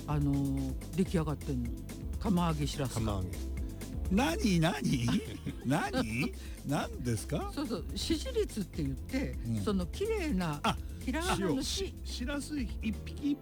出来上がってんの。釜揚げしらす。 釜揚げ。 何何ですか？ そう、支持率って言って、 うんその綺麗なあひらがなのししらす一匹